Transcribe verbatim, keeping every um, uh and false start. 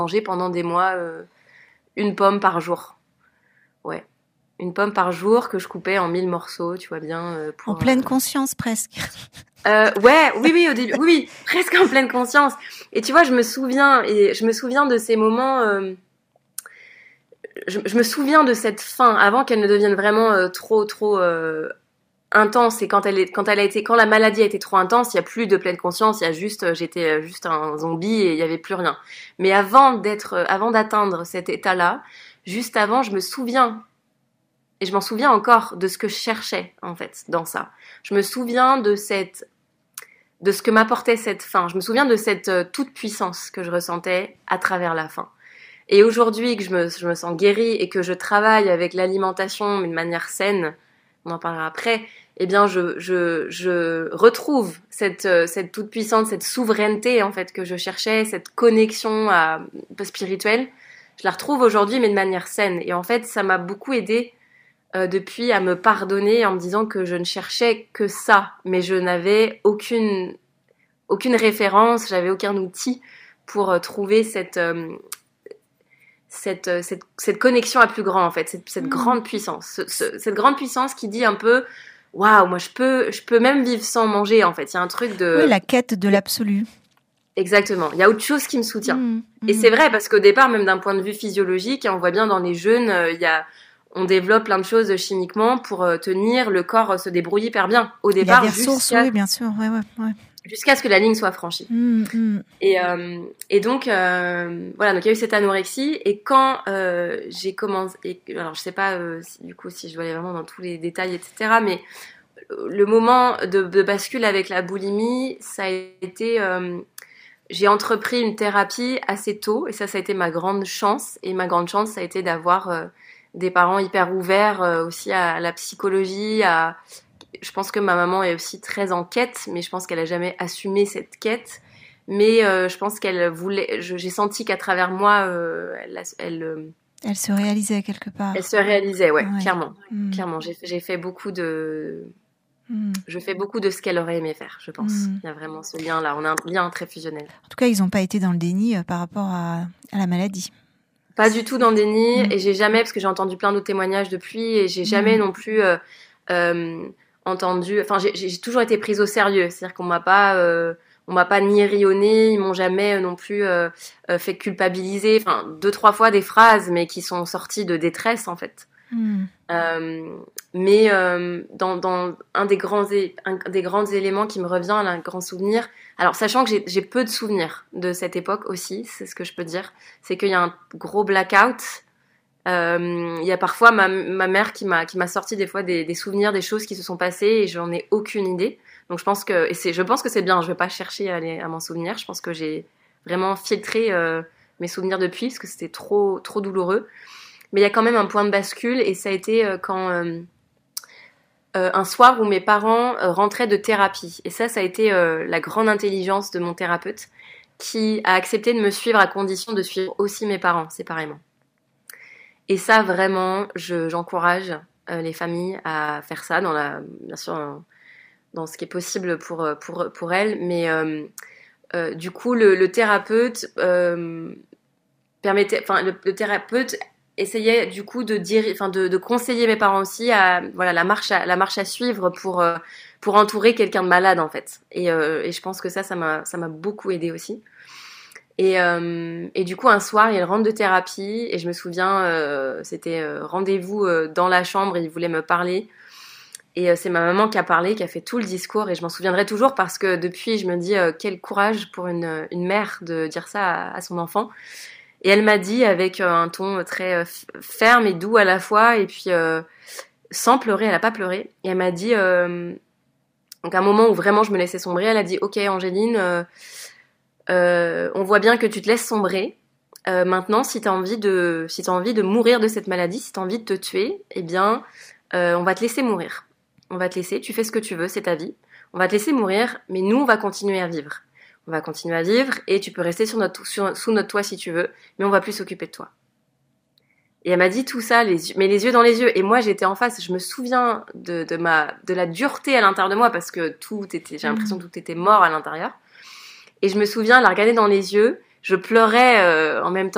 mangé pendant des mois euh, une pomme par jour. Ouais. Une pomme par jour que je coupais en mille morceaux, tu vois bien. Euh, pour, en pleine euh... conscience, presque. Euh, ouais, oui, oui, au début, oui, oui, presque en pleine conscience. Et tu vois, je me souviens, et je me souviens de ces moments, euh, je, je me souviens de cette faim avant qu'elle ne devienne vraiment euh, trop, trop euh, intense. Et quand elle est, quand elle a été, quand la maladie a été trop intense, il y a plus de pleine conscience, il y a juste, j'étais juste un zombie et il y avait plus rien. Mais avant d'être, avant d'atteindre cet état-là, juste avant, je me souviens. Et je m'en souviens encore de ce que je cherchais, en fait, dans ça. Je me souviens de cette, de ce que m'apportait cette faim. Je me souviens de cette euh, toute puissance que je ressentais à travers la faim. Et aujourd'hui que je me, je me sens guérie et que je travaille avec l'alimentation, mais de manière saine, on en parlera après, eh bien, je, je, je retrouve cette, euh, cette toute puissance, cette souveraineté, en fait, que je cherchais, cette connexion à, un peu spirituelle. Je la retrouve aujourd'hui, mais de manière saine. Et en fait, ça m'a beaucoup aidée Euh, depuis à me pardonner en me disant que je ne cherchais que ça, mais je n'avais aucune aucune référence, j'avais aucun outil pour euh, trouver cette euh, cette, euh, cette cette connexion à plus grand en fait, cette, cette mmh. grande puissance, ce, ce, cette grande puissance qui dit un peu waouh, moi je peux je peux même vivre sans manger en fait, il y a un truc de oui, la quête de l'absolu. Exactement, il y a autre chose qui me soutient. Mmh. Et mmh. c'est vrai parce qu'au départ, même d'un point de vue physiologique, on voit bien dans les jeûnes, euh, il y a on développe plein de choses chimiquement pour euh, tenir, le corps euh, se débrouille hyper bien. Au départ, il y a des ressources, jusqu'à... oui, bien sûr, ouais, ouais, ouais. Jusqu'à ce que la ligne soit franchie. Mmh, mmh. Et, euh, et donc, euh, voilà, donc il y a eu cette anorexie. Et quand euh, j'ai commencé... Et, alors, je sais pas, euh, si, du coup, si je dois aller vraiment dans tous les détails, et cetera. Mais le moment de, de bascule avec la boulimie, ça a été... Euh, j'ai entrepris une thérapie assez tôt. Et ça, ça a été ma grande chance. Et ma grande chance, ça a été d'avoir... Euh, des parents hyper ouverts euh, aussi à la psychologie. À... Je pense que ma maman est aussi très en quête, mais je pense qu'elle a jamais assumé cette quête. Mais euh, je pense qu'elle voulait. Je, j'ai senti qu'à travers moi, euh, elle, elle, euh... elle se réalisait quelque part. Elle se réalisait, ouais, ouais. clairement, mmh. clairement. J'ai, j'ai fait beaucoup de. Mmh. Je fais beaucoup de ce qu'elle aurait aimé faire, je pense. Mmh. Il y a vraiment ce lien-là. On a un lien très fusionnel. En tout cas, ils n'ont pas été dans le déni euh, par rapport à, à la maladie. Pas du tout dans le déni, mmh. et j'ai jamais, parce que j'ai entendu plein d'autres témoignages depuis, et j'ai jamais mmh. non plus euh, euh, entendu, enfin j'ai, j'ai toujours été prise au sérieux, c'est-à-dire qu'on m'a pas, euh, on m'a pas ni rionné, ils m'ont jamais non plus euh, fait culpabiliser, enfin deux trois fois des phrases, mais qui sont sorties de détresse en fait. mmh. Euh, mais euh, dans, dans un des grands é- un des grands éléments qui me revient, un grand souvenir. Alors sachant que j'ai, j'ai peu de souvenirs de cette époque aussi, c'est ce que je peux dire, c'est qu'il y a un gros blackout. Euh, il y a parfois ma, ma mère qui m'a qui m'a sorti des fois des, des souvenirs, des choses qui se sont passées et j'en ai aucune idée. Donc je pense que et c'est je pense que c'est bien. Je vais pas chercher à, aller, à m'en souvenir. Je pense que j'ai vraiment filtré euh, mes souvenirs depuis parce que c'était trop trop douloureux. Mais il y a quand même un point de bascule et ça a été euh, quand euh, euh, un soir où mes parents euh, rentraient de thérapie. Et ça, ça a été euh, la grande intelligence de mon thérapeute qui a accepté de me suivre à condition de suivre aussi mes parents séparément. Et ça, vraiment, je, j'encourage euh, les familles à faire ça, dans la, bien sûr, dans, dans ce qui est possible pour, pour, pour elles. Mais euh, euh, du coup, le, le thérapeute euh, permettait, enfin, le, le thérapeute essayait du coup de dire, enfin de, de conseiller mes parents aussi à voilà la marche à, la marche à suivre pour euh, pour entourer quelqu'un de malade en fait. Et, euh, et je pense que ça ça m'a ça m'a beaucoup aidé aussi. Et euh, et du coup un soir il rentre de thérapie et je me souviens euh, c'était euh, rendez-vous euh, dans la chambre et il voulait me parler. Et euh, c'est ma maman qui a parlé, qui a fait tout le discours et je m'en souviendrai toujours parce que depuis je me dis euh, quel courage pour une une mère de dire ça à, à son enfant. Et elle m'a dit avec un ton très ferme et doux à la fois, et puis euh, sans pleurer, elle a pas pleuré. Et elle m'a dit, euh, donc à un moment où vraiment je me laissais sombrer, elle a dit, ok Angéline, euh, euh, on voit bien que tu te laisses sombrer. Euh, maintenant, si t'as envie de, si t'as envie de mourir de cette maladie, si t'as envie de te tuer, eh bien, euh, on va te laisser mourir. On va te laisser, tu fais ce que tu veux, c'est ta vie. On va te laisser mourir, mais nous, on va continuer à vivre. On va continuer à vivre et tu peux rester sur notre, sur, sous notre toit si tu veux, mais on va plus s'occuper de toi. Et elle m'a dit tout ça, les yeux, mais les yeux dans les yeux. Et moi, j'étais en face. Je me souviens de, de ma, de la dureté à l'intérieur de moi parce que tout était, j'ai l'impression que tout était mort à l'intérieur. Et je me souviens la regarder dans les yeux. Je pleurais euh, en même temps.